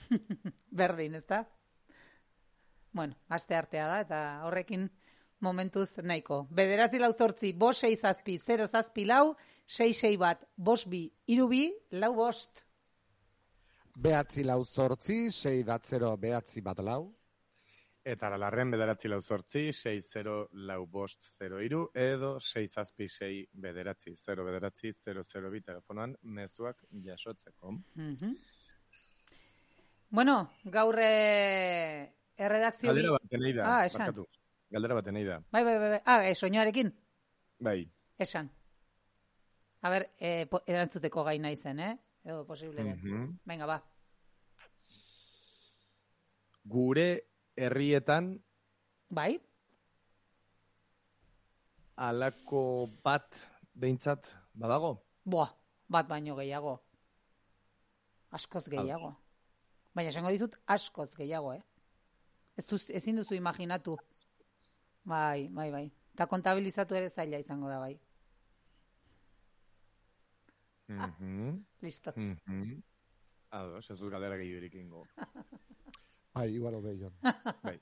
Berdin, ezta? Bueno, aste artea da, eta horrekin momentuz nahiko. 9-8, 5-6-7, 0-7-4, 6-6-1, 5-2, 3-2, 9-8, 6-0, 9-1, Eta Lalarren 9-8, 6-0-4-5-0-3, edo 6-6, 9-0-0-0-2 telefonoan mezuak jasotzeko. Bueno, gaur erredakzio... Galdera baten nahi da, esan. barkatu. Galdera baten nahi da. Bai. Soñoarekin? Bai. Esan. A ber, erantzuteko gai naizen, Edo posible den. Venga, ba. Gure herrietan Bai? halako bat behintzat badago? Bat baino gehiago. Askoz gehiago. Baina esango dizut askoz gehiago, Ezin duzu imaginatu. Bai. Eta kontabilizatu ere zaila izango da, bai. Listo. Ados, ez du galdera gehiagorik ingo. Bai, igual hobe, Jon. Bai.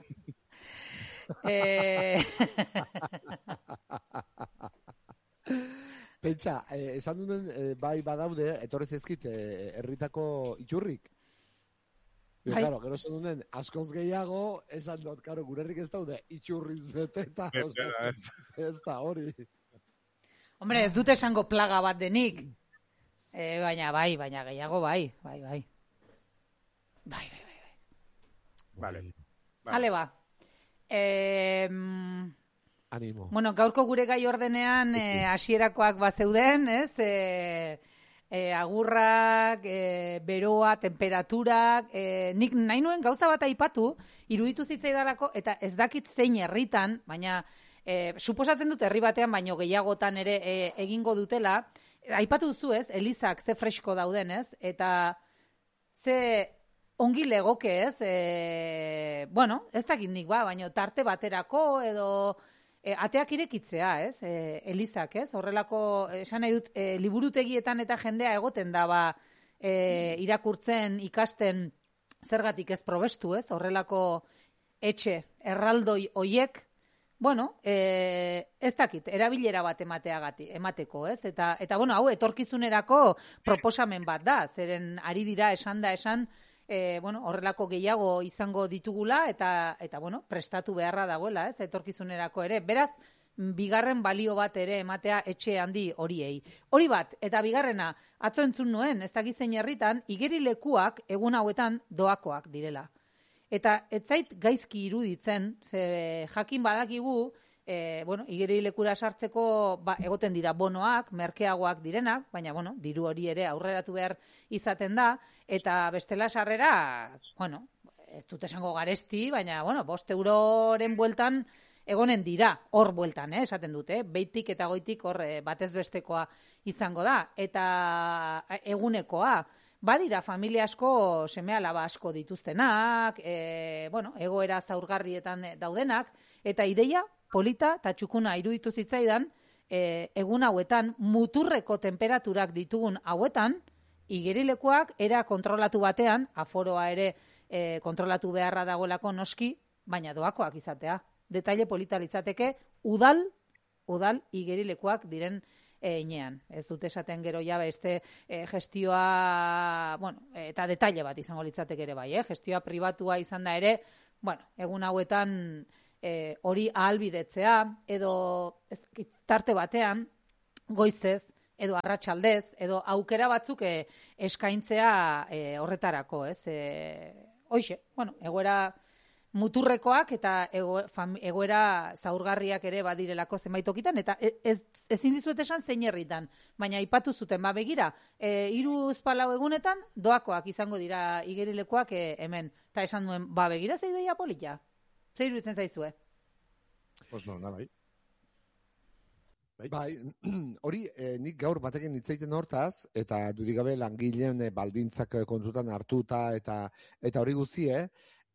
Pentsa, esan duen, bai badaude, etorrez ezkit, herritako iturrik. Bai. Claro, gero esan duen, askoz gehiago, esan dut, claro, gure herrik ez daude, iturriz beteta, ez da hori. Hombre, ez dute esango plaga bat denik. Baina gehiago bai. Bai. Vale. Hale ba. Animo. Bueno, gaurko gure gai ordenean hasierakoak bazeuden, ez? Agurrak, beroa, temperaturak, nik nahi nuen gauza bat aipatu, iruditu zitzaidalako, eta ez dakit zein herritan, baina suposatzen dut herri batean, baino gehiagotan ere egingo dutela, aipatu duzu ez, elizak ze fresko dauden ez, eta ze ongi legoke ez, bueno, ez dakit nik baina tarte baterako edo ateak irekitzea ez, elizak ez, horrelako, esan nahi dut, liburutegietan eta jendea egoten da irakurtzen, ikasten zergatik ez probestu ez, horrelako etxe erraldoi hoiek, bueno, ez dakit, erabilera bat emateko, ez? Eta bueno, hau etorkizunerako proposamen bat da, zeren ari dira esan, bueno, horrelako gehiago izango ditugula, eta bueno, prestatu beharra dagoela, ez? Etorkizunerako ere. Beraz, bigarren balio bat ere ematea etxe handi horiei. Hori bat, eta bigarrena, atzo entzun nuen, ez dakit zein herritan, igerilekuak egun hauetan doakoak direla. Eta ez zait gaizki iruditzen, ze jakin badakigu, bueno, igerilekura sartzeko egoten dira bonoak, merkeagoak direnak, baina, bueno, diru hori ere aurreratu behar izaten da, eta bestela sarrera, bueno, ez dut esango garesti, baina, bueno, 5 euroren bueltan egonen dira, hor bueltan, esaten dute, beitik eta goitik hor batez bestekoa izango da, eta egunekoa, badira familia asko, seme-alaba asko dituztenak, bueno, egoera zaurgarrietan daudenak, eta ideia polita eta txukuna iruditu zitzaidan, egun hauetan, muturreko temperaturak ditugun hauetan, igerilekuak era kontrolatu batean, aforoa ere kontrolatu beharra dagoelako noski, baina doakoak izatea. Detaile polita litzateke, udal igerilekuak diren inean. Ez dute esaten gero ja beste gestioa, bueno, eta detaile bat izango litzateke ere bai, gestioa pribatua izan da ere, bueno, egun hauetan hori ahalbidetzea, edo tarte batean, goizez, edo arratsaldez, edo aukera batzuk eskaintzea horretarako, ez? Hoixe, bueno, egoera muturrekoak eta egoera zaurgarriak ere badirelako zenbait tokitan, eta ezin dizuet esan zein herritan, baina aipatu zuten, begira, 3-4 egunetan doakoak izango dira igerilekoak hemen, eta esan duen, begira zei doia polita, zei iruditzen zaizue? Pues no, bai. Bai, hori nik gaur batekin hitzaiten hortaz, eta dudigabe langileen baldintzak kontutan hartuta, eta hori guztie,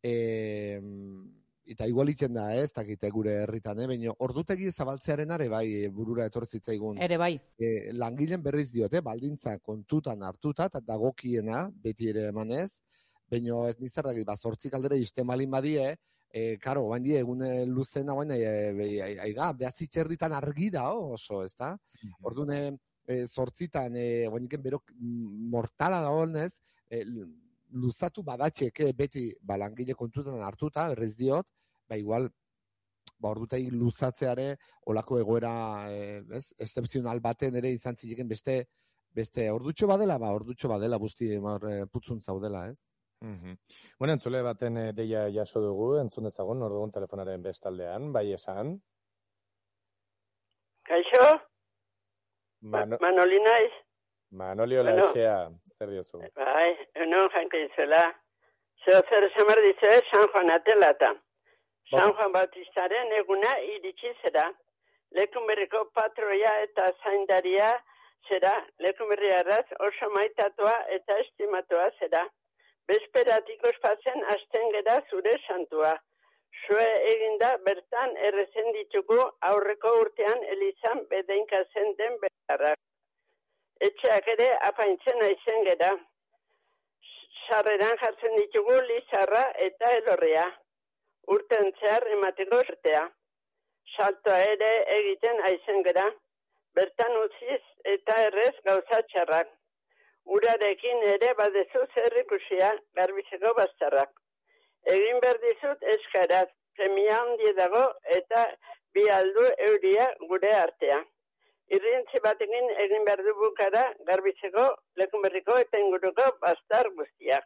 eta igual itzen da, ez dakite gure herritan, baina ordutegi zabaltzearen are bai burura etortzitzaigun. Ere bai. Langileen berriz diote, baldintza kontutan hartuta, eta dagokiena, beti ere emanez, Baina ez nizarrak, zortzi kaldera izten malin badie, karo, bain die, egun luzena, baina, behatzi txerditan argi da, oso, ez da? Orduan, zortzitan, bainiken berok mortala da honez, luzatu badatxeke beti langile kontutan hartuta, berriz diot, igual, ordutei luzatzeare, olako egoera, excepzional baten ere izan zileken beste ordutxo badela, busti putzun zaudela, ez? Bueno, entzule baten deia jaso dugu, entzun dezagun, ordugun telefonaren bestaldean, bai esan. Kaixo? Manoli naiz? Manolio Latxea, zer diozu? Bai, non janko izuela. Zer esamar dizu, San Juan atelata. San Juan Bautistaren eguna iritsi zera. Lekunberriko patroia eta zaindaria zera. Lekunberriarraz oso maitatua eta estimatua zera. Bezperatik ospatzen hasten gera zure santua. Zue eginda bertan errezen ditugu aurreko urtean Elizan bedeinkazen den beharrak. Etxeak ere apaintzen aizen gera. Sarreran jartzen ditugu Lizarra eta Elorria. Urten zehar emateko zertea. Saltoa ere egiten aizen gera. Bertan utziz eta errez gauza txarrak. Urarekin ere badezu zer ikusia garbitzeko bazterrak. Egin behar dizut eskaraz, premia handi dago eta bi aldu euria gure artea. Irrintzi batekin egin behar du bukara garbitzeko, Lekunberriko eta inguruko bazter guztiak.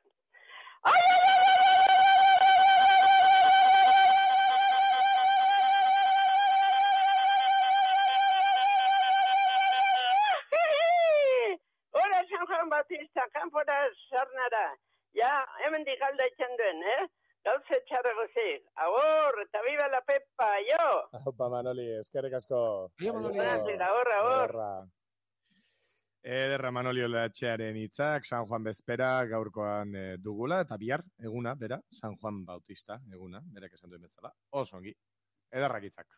Batista, kanpora sarnara. Ja, hemen dikalda etxen duen, Gauze txarragozik. Agor, eta viva la Pepa, jo! Opa, Manoli, eskerrik asko. Jo, Manoli. Ahorra. Ederra Manolio Latxearen hitzak, San Juan bezpera gaurkoan dugula, eta bihar, eguna, bera, San Juan Bautista, eguna, berak esan duen bezala. Oso ongi, ederrak hitzak.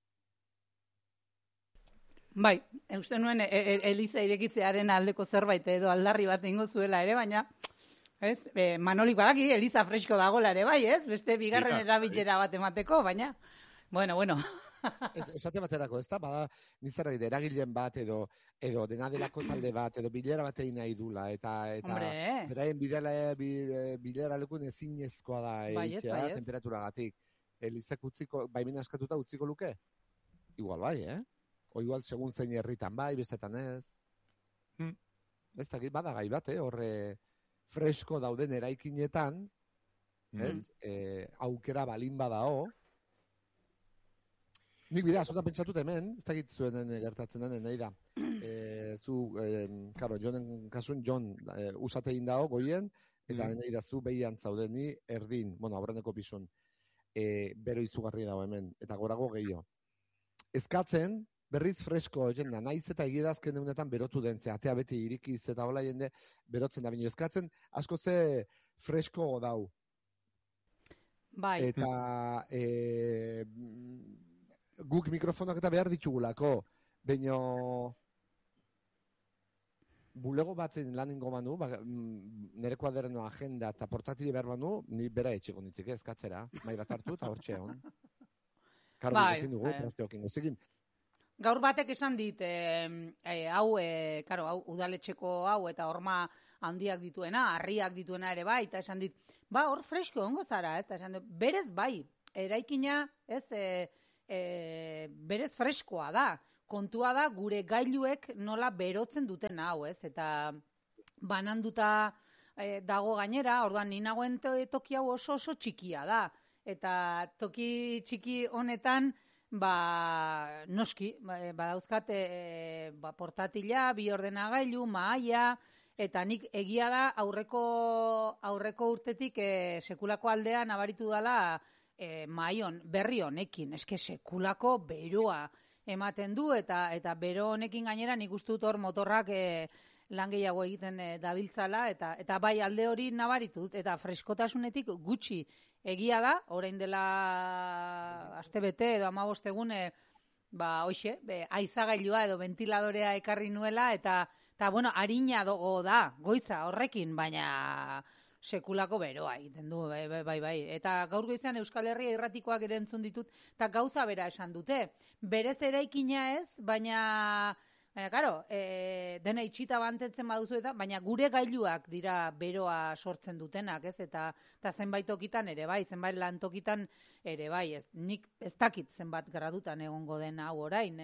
Bai, uste nuen Eliza irekitzearen aldeko zerbait edo aldarri bat ingo zuela ere, baina ez, Manolik badaki Eliza fresko dagoela ere, bai, ez? Beste bigarren erabilera bat emateko, baina, bueno. Esate baterako, ez da? Bada, nizarra eragileen bat edo dena delako talde bat, edo bilera bat egin nahi dula, eta beraien bilera lekun ezinezkoa da egitea, temperaturagatik. Elizak baimen askatuta utziko luke? Igual bai, O igual, segun zein herritan bai, bestetan ez. Ez da, bada gai bat, horre fresko dauden eraikinetan, ez? Aukera balin badao. Nik bida, azotan pentsatut hemen, ez da zuen gertatzen den, nahi da. Jonen kasun, usatein dao, goien, eta nahi da zu behian zaudeni, erdin, aurreneko pisun, bero izugarri dago hemen, eta gorago gehiago. Ezkatzen, berriz fresko jenda, naiz eta egidazken egunetan berotu den, ze atea beti irikiz eta hola jende berotzen da, baina eskatzen asko ze fresko dau. Bai. Eta guk mikrofonak eta behar ditugulako, baina bulego batzen laningo manu, nire kuaderno agenda eta portatile behar manu, ni bera etxeko nitzik eskatzera, mai bat hartu eta hortxe hon. Karo, ezin dugu, trasteokin guztikin. Gaur batek esan dit, hau udaletxeko hau eta horma handiak dituena, harriak dituena ere bai, eta esan dit, hor fresko ongo zara, ez? Esan dit, berez bai, eraikina, ez, berez freskoa da. Kontua da, gure gailuek nola berotzen duten hau, ez? Eta bananduta dago gainera, orduan ni nagoen toki hau oso txikia da. Eta toki txiki honetan, noski, badauzkat portatila, bi ordenagailu, mahaia, eta nik egia da aurreko urtetik sekulako aldean nabaritu dela mahaion, berri honekin, eske sekulako beroa ematen du, eta bero honekin gainera nik uste dut hor motorrak lan gehiago egiten dabiltzala, eta bai alde hori nabaritu dut, eta freskotasunetik gutxi. Egia da, orain dela astebete edo 15 egun, aizagailua edo ventiladorea ekarri nuela, eta arina dogo da, goitza horrekin, baina sekulako beroa egiten du, bai. Eta gaur goizean Euskal Herria irratikoak ere entzun ditut, eta gauza bera esan dute. Berez eraikina ez, baina claro, dena itxita bantetzen baduzu eta, baina gure gailuak dira beroa sortzen dutenak, ez? Eta zenbait tokitan ere bai, zenbait lantokitan ere bai, ez? Nik ez dakit zenbat gradutan egongo den hau orain,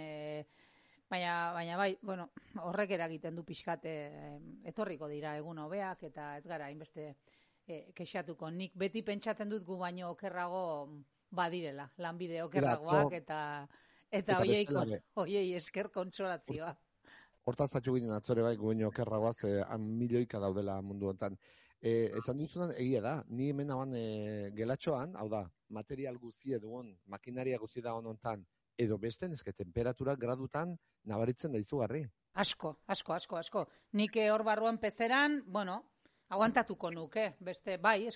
baina bai, bueno, horrek eragiten du pixkat, etorriko dira egun hobeak eta ez gara hainbeste kexatuko. Nik beti pentsatzen dut gu baino okerrago badirela, lanbide okerragoak eta hoiei esker kontsolatzioa. Hortaz atxu ginen atzore bai gueno okerragoaz, milioika daudela mundu honetan. Esan duzunan egia da, ni hemen hauan gelatxoan, hau da, material guzie dugun, makinaria guzi da honontan, edo besten, eske temperatura gradutan nabaritzen da izugarri. Asko. Nik hor barruan pezeran, bueno, aguantatuko nuke, beste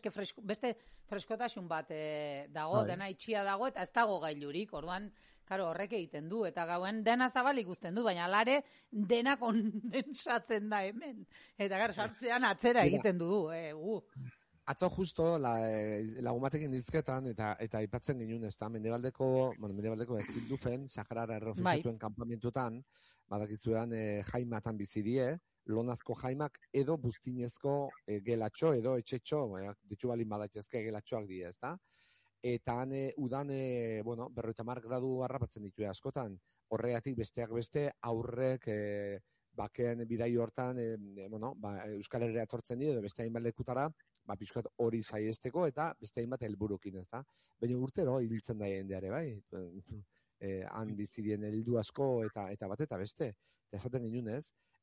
freskotasun bat dago, dena itxia dago, eta ez dago gailurik, orduan, karo, horrek egiten du, eta gauen dena zabalik uzten du, baina alare dena kondensatzen da hemen. Eta gara, sartzean atzera egiten du. Atzo justo lagumatekin dizketan, eta aipatzen ginen ez da, mendebaldeko ez dufen, Saharar errefuxiatuen kanpamentutan, badakizuean jaimatan bizidie, lonazko jaimak edo buztinezko gelatxo edo etxetxo, ditxu balin badatxezke gelatxoak die, ez da? Eta udan, 50 gradu harrapatzen ditu askotan, horregatik besteak beste aurrek bakeen bidai hortan, Euskal Herria etortzen dira, edo beste hainbat lekutara, pixkat hori saiesteko eta beste hainbat helburukin, ez da? Baina urtero hiltzen da jendeare, bai? Han bizidien heldu asko eta bat eta beste. Eta esaten ginunez,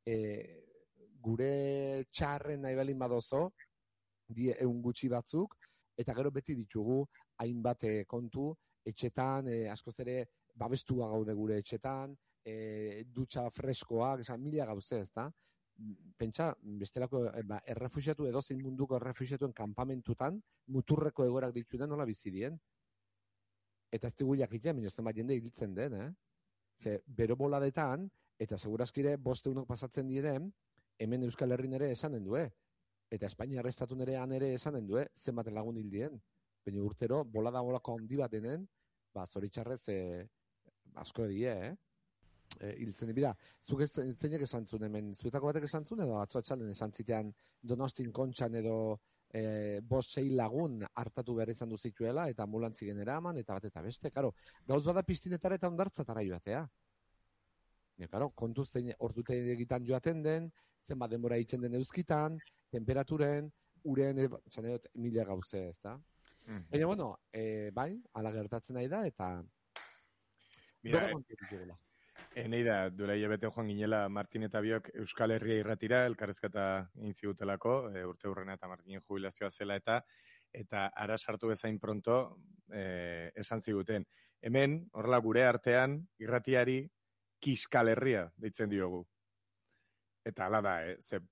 gure txarren nahi balin badozo, die egun gutxi batzuk, eta gero beti ditugu hainbat kontu, etxetan, askoz ere babestua gaude gure etxetan, dutxa freskoak, mila gauze, ez da? Pentsa, bestelako errefuxiatu edozein munduko errefuxiatuen kanpamentutan, muturreko egoerak dituen nola bizidien. Eta ez digu jakitean, baina zenbat jende hiltzen den, Ze, bero boladetan, eta segurazkire 5 egunok pasatzen diren, hemen Euskal Herrin ere esanen du, eta Espainia arrestatu nerean ere esanen du, zenbat lagun hildien. Baina urtero, bolada bolako handi bat denen, zoritxarrez asko die, hiltzen dibida. Zuk zeinek esan zuen hemen, zuetako batek esan zuen, edo atzo atxalen esan zitean Donostin Kontxan edo 5-6 lagun hartatu behar izan duzituela, eta ambulantzigen eraman, eta bat eta beste. Karo, gauz bada piztinetara eta ondartzatara joatea. Karo, kontuz zein ordute egitan joaten den, zenbat denbora egiten den euskitan, temperaturen, uren, mila gauze, ez da? Baina, bai, ala gertatzen nahi da, eta bera kontu ditugula. Nei da, duela hilabete joan ginela Martin eta biok Euskal Herria irratira, elkarrezketa egin zigutelako, urte hurrena eta Martinen jubilazioa zela eta ara sartu bezain pronto esan ziguten. Hemen, horrela gure artean, irratiari Kiskal Herria deitzen diogu. Eta hala da,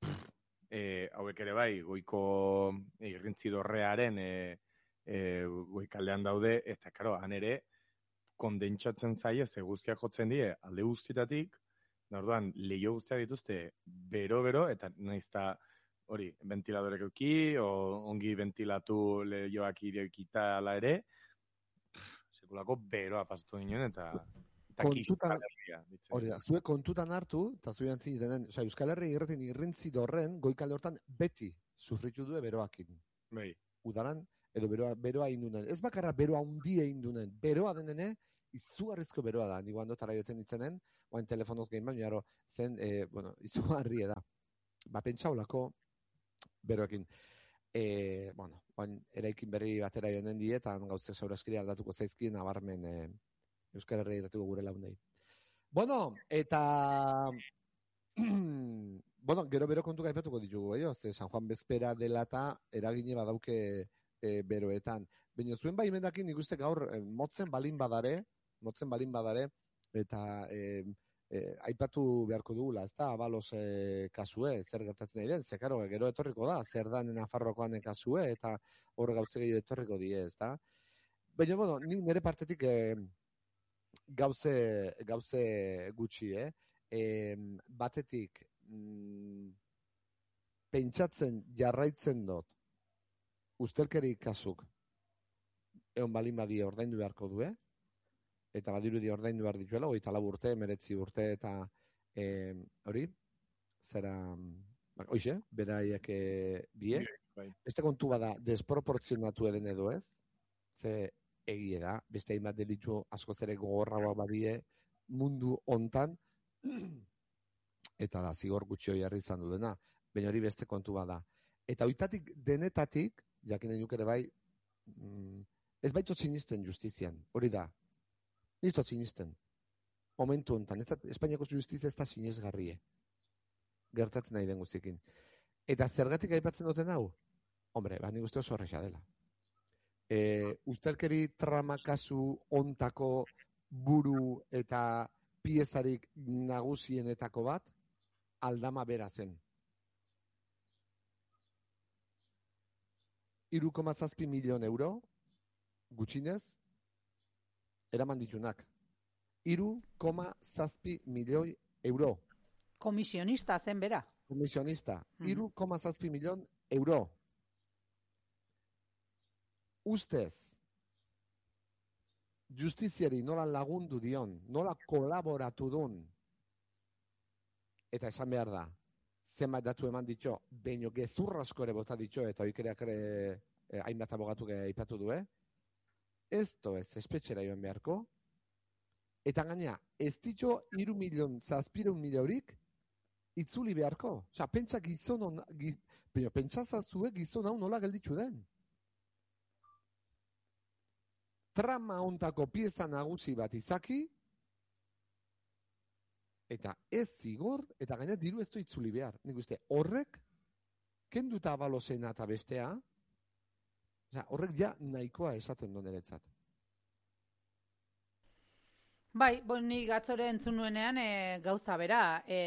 hauek ere bai, goiko irrintzidorrearen goikaldean daude, eta karo, han ere, kondentsatzen zaie, ze guztiak jotzen die, alde guztietatik, orduan, leio guztiak dituzte, bero, eta naizta hori, ventiladorek euki, ongi ventilatu leioak irekita ala ere, sekulako beroa pasatu ginen, eta Kiskal Herria. Hori da, zuek kontutan hartu, eta zuen antzin denen, Euskal Herria irretin irrintzidorren, goikalde hortan beti sufritu due beroakin. Bai. Udaran, edo beroa indunen. Ez bakarra beroa hundie indunen, beroa denene, izugarrizko beroa da. Nigo handotara joten ditzenen, oain telefonoz gehin baino, jaro, zen, izugarri da. Pentsaulako beroekin. Oain, eraikin berri batera joan die, eta gauzek saurazkiri aldatuko zaizkien, nabarmen Euskal Herria irratuko gure launei. Eta gero bero kontu gaipatuko ditugu, ze San Juan bezpera dela eta eragine badauke beroetan. Baina zuen baimendakin nik uste gaur motzen balin badare, eta aipatu beharko dugula, ez da, abalos kasue, zer gertatzen nahi den, ze karo, gero etorriko da, zer da Nafarrokoan kasue, eta hor gauze gehiago etorriko die, ez da. Baina, nik nire partetik gauze gutxi, batetik pentsatzen jarraitzen dut ustelkeri kasuk egon balin badie ordaindu beharko du, eta badirudi ordaindu behar dituela, 24 urte, 19 urte, eta hori, zera, hoxe, beraiek die. Beste kontu bada, desproportzionatu eden edo ez, ze egie da, beste hainbat delitu askoz ere gogorragoa badie mundu hontan, eta da, zigor gutxi hori jarri izan du dena, baina hori beste kontu bada. Eta hoitatik denetatik, jakin nahi ere bai, ez baitot sinisten justizian, hori da. Niztot sinisten. Momentu honetan, Espainiako justizia ez da sinesgarrie. Gertatzen nahi den guztiekin. Eta zergatik aipatzen duten hau? Hombre, nik uste oso horreza dela. Ustelkeri trama kasu ontako buru eta piezarik nagusienetako bat, Aldama bera zen. 3,7 milion euro, gutxinez, eraman ditunak. 3,7 milioi euro. Komisionista zen bera. Komisionista. 3,7 milion euro. Ustez, justiziari nola lagundu dion, nola kolaboratu duen, eta esan behar da, zenbat datu eman ditxo, baino gezur asko ere bota ditxo, eta oikereak ere hainbat abogatuk aipatu du, ez toez, espetxera joan beharko, eta gaina, ez ditxo 3.700.000 eurik itzuli beharko. Osa, pentsa gizon pentsazazue gizon hau nola gelditu den. Trama ontako pieza nagusi bat izaki, eta ez zigor, eta gaina diru ez du itzuli behar. Nik uste, horrek, kenduta abalosena eta bestea, horrek ja nahikoa esaten do niretzat. Bai, ni gatzore entzun nuenean gauza bera.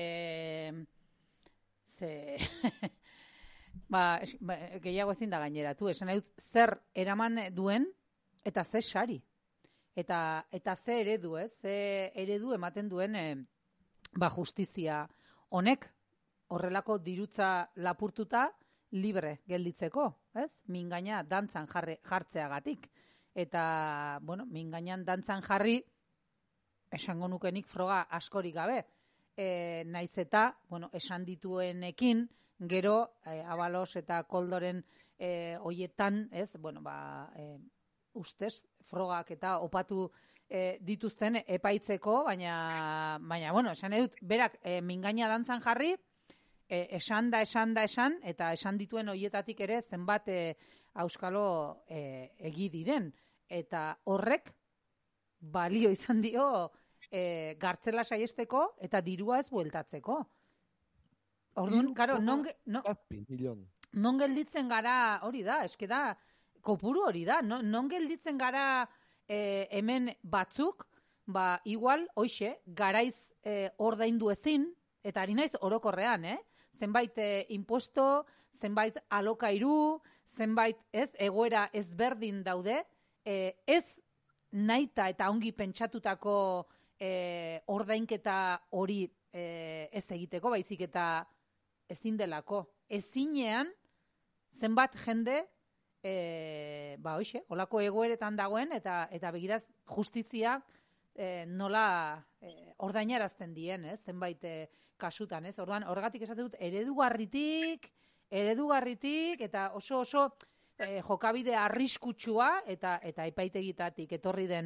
Gehiago ezin da gaineratu. Esan nahi dut, zer eraman duen, eta ze sari. Eta ze eredu, ze eredu ematen duen justizia honek, horrelako dirutza lapurtuta libre gelditzeko, ez? Mingaina dantzan jartzeagatik. Eta, mingainan dantzan jarri, esango nukenik froga askorik gabe. Naiz eta, esan dituenekin, gero, Abalos eta Koldoren hoietan, ez, ustez, frogak eta opatu dituzten epaitzeko, baina, esan edut, berak mingaina dantzan jarri, esan, eta esan dituen hoietatik ere zenbat auskalo egi diren. Eta horrek balio izan dio gartzela saiesteko eta dirua ez bueltatzeko. Orduan, karo, non gelditzen gara, hori da, eske da, kopuru hori da, non gelditzen gara hemen batzuk, igual, hoxe, garaiz ordaindu ezin, eta ari naiz orokorrean, zenbait imposto, zenbait alokairu, zenbait egoera ezberdin daude, ez naita eta ongi pentsatutako ordainketa hori ez egiteko, baizik eta ezin delako. Ezinean, zenbat jende olako egoeretan dagoen, eta begiraz justiziak nola ordainarazten dien, zenbait kasutan, orduan, horregatik esate dut, eredugarritik, eta oso jokabide arriskutsua, eta epaitegitatik etorri den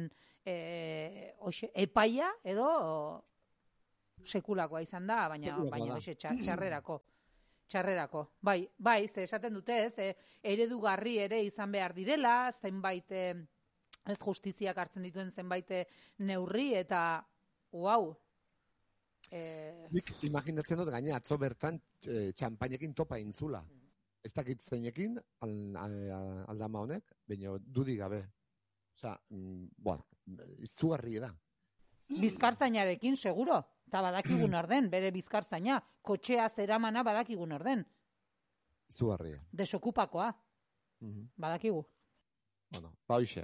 epaia, edo sekulakoa izan da, baina txarrerako. Bai, ze esaten dute, eredugarri ere izan behar direla, zenbait ez justiziak hartzen dituen zenbait neurri, eta uau. Nik imaginatzen dut gaina atzo bertan txampainekin topa intzula. Ez dakit zeinekin Aldama honek, baina dudik gabe. Osa, izugarri da. Bizkartzainarekin, seguro. Eta badakigun orden, bere bizkartzaina. Kotxea zeramana badakigun orden. Izugarri. Desokupakoa. Badakigu. Hoxe.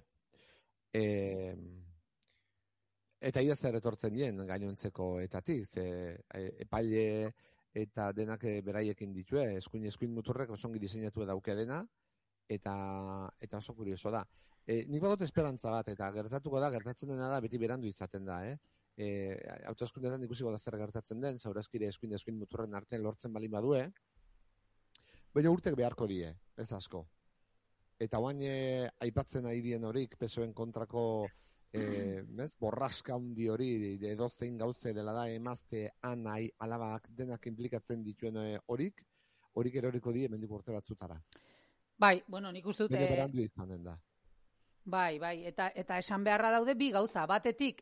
Eta ia zer etortzen dien gainontzeko etatik, epaile eta denak beraiekin ditue, eskuin muturrek osongi diseinatu dauke dena, eta oso kurioso da. Nik badut esperantza bat, eta gertatzen dena da, beti berandu izaten da, hauteskundeetan ikusiko da zer gertatzen den, Saurazkire eskuin muturren artean lortzen balin badue, baina urtek beharko die, ez asko. Eta oain aipatzen ari dien horik, PSOEn kontrako borraska handi hori, edozein gauze dela da, emazte, anai, alabak, denak implikatzen dituen horik eroriko die mendik urte batzutara. Bai, bueno, nik uste dut... Bere berandu izanen da. Bai, eta esan beharra daude bi gauza. Batetik,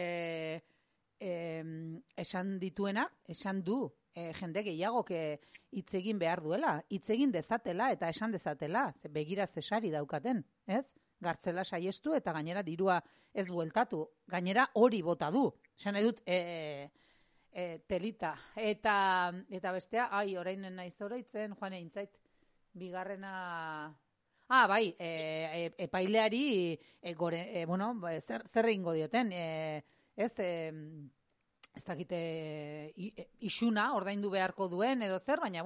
esan dituenak, esan du, jende gehiago hitz egin behar duela, hitz egin dezatela eta esan dezatela, begira zesari daukaten, ez? Gartzela saiestu eta gainera dirua ez bueltatu. Gainera hori bota du. Esan edut, telita. Eta bestea, orainen naiz oroitzen, joan egin zait, bigarrena... bai, epaileari zer egingo dioten, ez dakite isuna ordaindu beharko duen edo zer, baina,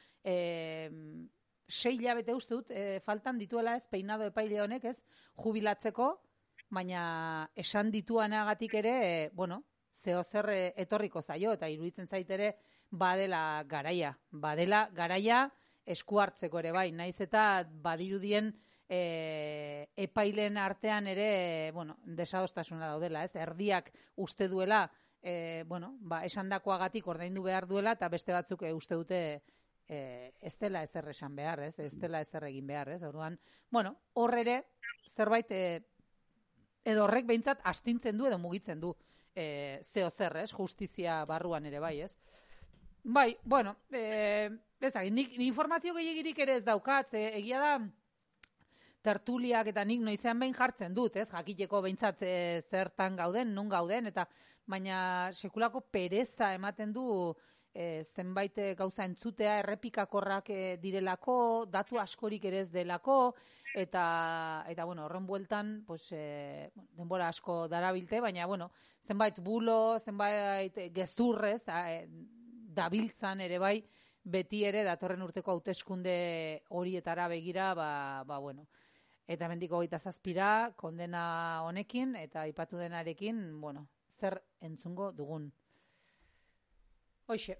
6 hilabete uste dut, faltan dituela ez, peinado epaile honek ez, jubilatzeko, baina esan dituanagatik ere, zeo zer etorriko zaio, eta iruditzen zaitere badela garaia, esku hartzeko ere bai, naiz eta badirudien epailen artean ere, desadostasuna daudela, ez? Erdiak uste duela, esandakoagatik ordaindu behar duela, eta beste batzuk uste dute ez dela ezer esan behar, ez? Ez dela ezer egin behar, ez? Orduan, hor ere, zerbait, edo horrek behintzat astintzen du edo mugitzen du zeo zer, ez? Justizia barruan ere bai, ez? Bai, nik informazio gehiegirik ere ez daukat, egia da tertuliak eta nik noizean behin jartzen dut, ez, jakiteko behintzat zertan gauden, nun gauden, eta baina sekulako pereza ematen du zenbait gauza entzutea, errepikakorrak direlako, datu askorik ere ez delako, eta horren bueltan, denbora asko darabilte, baina, zenbait bulo, zenbait gezurrez, dabiltzan ere bai, beti ere datorren urteko hauteskunde horietara begira, eta mendiko 27 kondena honekin, eta aipatu denarekin, zer entzungo dugun. Hoxe.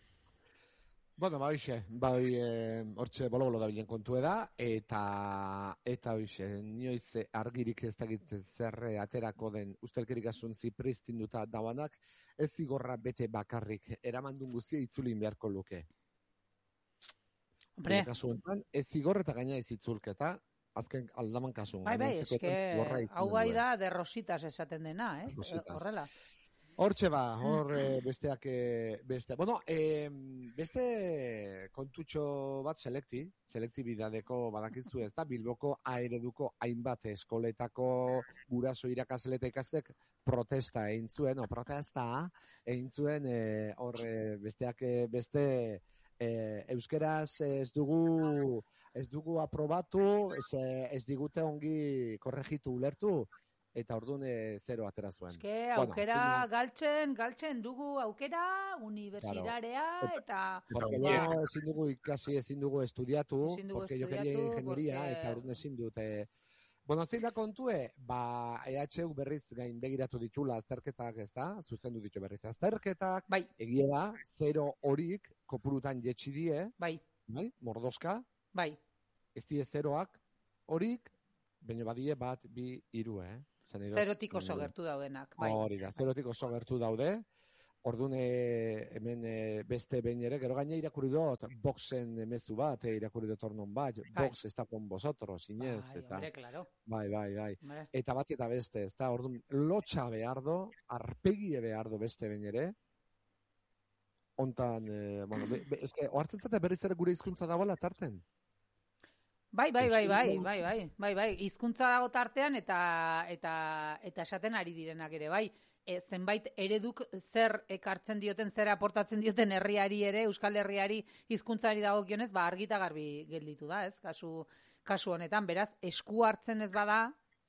Hoxe, hortxe bolo da bilen kontu da, eta hoxe, nioiz argirik ez dakit zer aterako den ustelkerik asun zipristinduta dauanak, ez zigorra bete bakarrik, eramandun guzia itzulin beharko luke. Hombre. Kasuentan, ez zigor eta gaina ez itzulketa, azken aldaman kasun. Bai, eske, hau bai da de rositas esaten dena, ez? Horrela. Hortxe hor besteak, beste kontutxo bat selektibidadeko badakizu ez da, Bilboko aereduko hainbat eskoletako guraso irakasle eta ikastek protesta egin zuen, hor besteak beste euskeraz ez dugu aprobatu, ez digute ongi korregitu ulertu, eta orduan zero atera zuen. Eske, aukera galtzen dugu aukera, unibertsitarea, eta... Ezin dugu ikasi, ezin dugu estudiatu, porque yo quería ingeniería, eta orduan ezin dut. Zein da kontue, EHU berriz gain begiratu ditula azterketak, ez da? Zuzendu ditu berriz azterketak, egia da, zero horik kopurutan jetxi die, mordoska, ez die zeroak horik, baina badie 1, 2, 3, Zerotik oso gertu daudenak. Hori da, zerotik oso gertu daude. Orduan hemen beste behin ere, gero gaina irakurri dut, boxen mezu bat, irakurri dut ornon bat, box ez da con vosotros, inez. Bai. Eta bat eta beste, ez da, orduan lotxa behardo, arpegie behardo beste behin ere, ontan, eske, ohartzen zate berriz ere gure hizkuntza dagoela tarten? Bai, hizkuntza dago tartean eta esaten ari direnak ere, bai. Zenbait ereduk zer ekartzen dioten, zer aportatzen dioten herriari ere, Euskal Herriari hizkuntzari dagokionez, argi eta garbi gelditu da, ez? Kasu honetan, beraz, esku hartzen ez bada,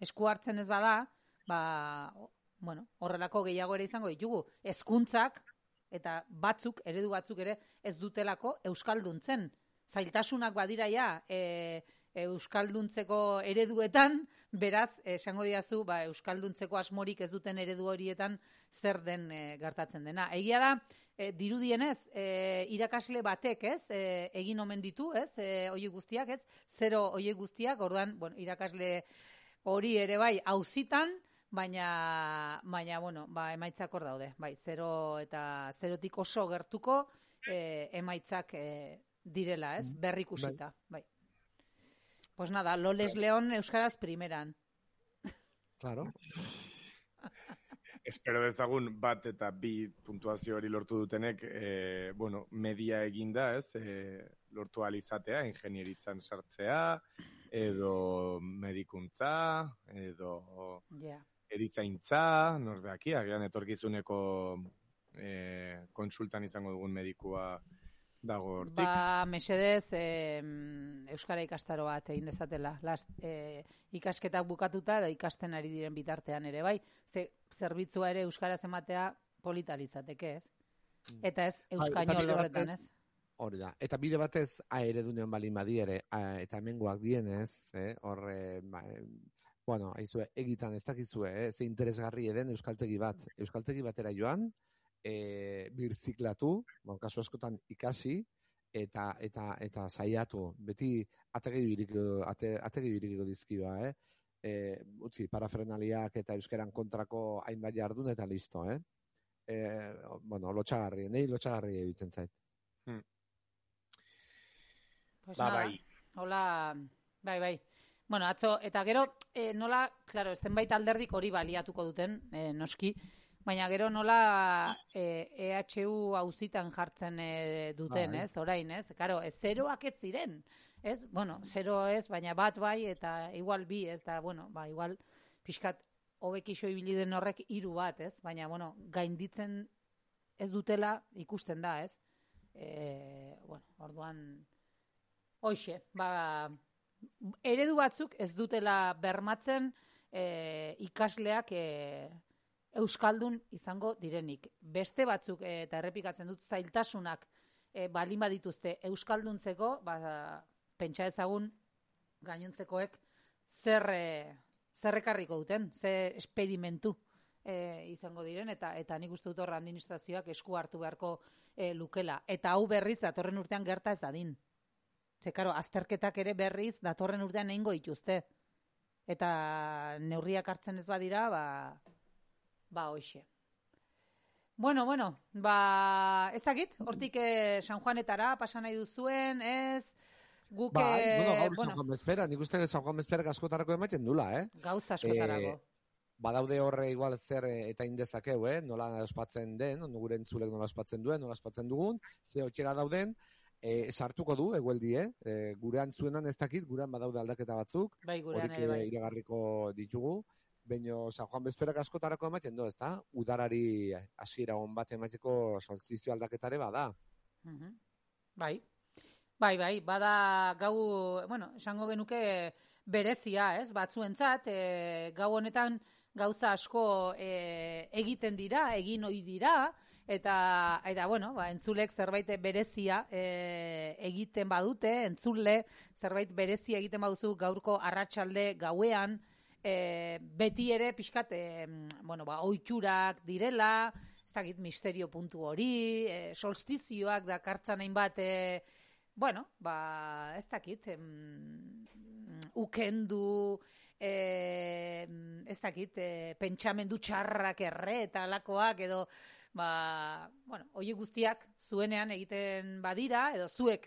horrelako gehiago ere izango ditugu. Hezkuntzak eta eredu batzuk ere ez dutelako euskalduntzen. Zailtasunak badira ja, euskalduntzeko ereduetan, beraz, esango diazu, euskalduntzeko asmorik ez duten eredu horietan zer den gertatzen dena. Egia da, dirudienez, irakasle batek, ez, egin omen ditu, ez, horiek guztiak, ez, 0 horiek guztiak, orduan, bueno, irakasle hori ere bai, auzitan, baina bueno, emaitzak hor daude, bai, 0 eta 0tik oso gertuko emaitzak direla, ez, berrikusita, bai. Pues nada, Loles León euskaraz primeran. Claro. Espero dezagun bat eta bi puntuazio hori lortu dutenek, bueno, media eginda, ez, lortu alizatea, ingenieritzan sartzea, edo medikuntza, edo erizaintza, nordeaki, agian etorkizuneko konsultan izango dugun medikua dago hortik. Mesedez, euskara ikastaro bat egin dezatela. Ikasketak bukatuta edo ikasten ari diren bitartean ere, bai? Zerbitzua ere euskaraz ematea polita litzateke, ez? Eta ez, euskainol horretan, ez? Hori da. Eta bide batez, eredunean balin badiere, eta hemengoak dienez, bueno, aizue, egitan ez dakizue, ze interesgarri eden euskaltegi batera joan, birziklatu, kasu askotan ikasi, eta saiatu, beti ategi birikiko dizkiba, utzi, parafrenaliak eta euskeran kontrako hainbat jardun eta listo, bueno, lotxagarri, nahi lotxagarri egitzen zait. Pues bai. Hola, bai. Bueno, atzo, eta gero, nola, claro, zenbait alderdik hori baliatuko duten, noski, baina gero nola EHU auzitan jartzen duten, ez, orain, ez? Karo, zeroak ez ziren, ez? Bueno, 0 ez, baina bat bai, eta igual 2, ez da, bueno, igual pixkat hobekixo ibili den horrek 3 bat, ez? Baina, bueno, gainditzen ez dutela ikusten da, ez? Bueno, orduan, hoxe, eredu batzuk ez dutela bermatzen ikasleak euskaldun izango direnik. Beste batzuk, eta errepikatzen dut, zailtasunak balin badituzte euskalduntzeko, pentsa ezagun gainontzekoek zer ekarriko duten, zer esperimentu izango diren, eta nik uste dut horra administrazioak esku hartu beharko lukela. Eta hau berriz datorren urtean gerta ez dadin. Ze, karo, azterketak ere berriz datorren urtean egingo dituzte. Eta neurriak hartzen ez badira, hoxe. Bueno, ez dakit, hortik San Juanetara pasa nahi duzuen, ez? Guk, gaur San Juan Bezpera, nik uste San Juan Bezpera askotarako ematen dula, Gauza askotarako. Badaude horre igual zer eta indezakeu, nola ospatzen den, gure entzulek nola ospatzen duen, nola ospatzen dugun, ze hotxera dauden, sartuko du, egueldi, gurean zuenan ez dakit, gurean badaude aldaketa batzuk, bai, gurean ere bai. Iragarriko ditugu, baina San Juan Bezperak askotarako ematen du, ezta? Udarari hasiera on bat emateko solstizio aldaketare bada. Bai, bada gau, bueno, esango genuke berezia, ez? Batzuentzat, gau honetan gauza asko egiten dira, egin ohi dira, eta bueno, entzulek zerbait berezia egiten badute, entzule zerbait berezia egiten baduzu gaurko arratsalde gauean, beti ere pixkat, ohiturak direla, ez dakit misterio puntu hori, solstizioak dakartzan hainbat, ez dakit, ukendu, ez dakit, pentsamendu txarrak erre eta alakoak, edo, horiek guztiak zuenean egiten badira, edo zuek